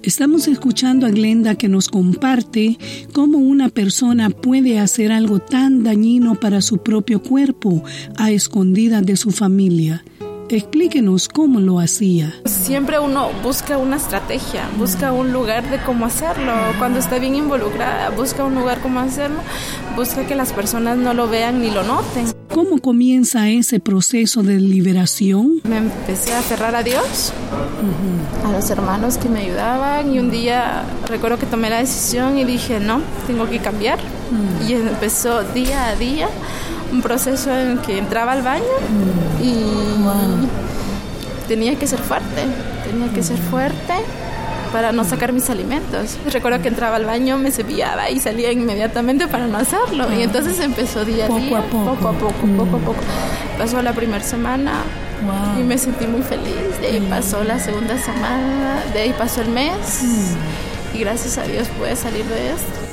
Estamos escuchando a Glenda que nos comparte cómo una persona puede hacer algo tan dañino para su propio cuerpo a escondidas de su familia. Explíquenos cómo lo hacía. Siempre uno busca una estrategia, busca un lugar de cómo hacerlo. Cuando está bien involucrada, busca un lugar cómo hacerlo, busca que las personas no lo vean ni lo noten. ¿Cómo comienza ese proceso de liberación? Me empecé a aferrar a Dios, a los hermanos que me ayudaban, y un día recuerdo que tomé la decisión y dije, no, tengo que cambiar. Y empezó día a día un proceso en que entraba al baño y tenía que ser fuerte para no sacar mis alimentos. Recuerdo que entraba al baño, me cepillaba y salía inmediatamente para no hacerlo. Y entonces empezó día a día, poco a poco. Pasó la primera semana y me sentí muy feliz. De ahí pasó la segunda semana, de ahí pasó el mes y gracias a Dios pude salir de esto.